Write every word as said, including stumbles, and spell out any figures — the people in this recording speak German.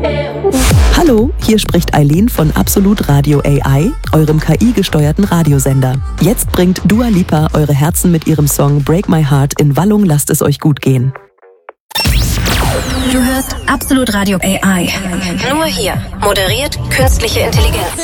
Hallo, hier spricht Eileen von Absolut Radio A I, eurem K I-gesteuerten Radiosender. Jetzt bringt Dua Lipa eure Herzen mit ihrem Song Break My Heart in Wallung, lasst es euch gut gehen. Du hörst Absolut Radio A I. Nur hier. Moderiert künstliche Intelligenz.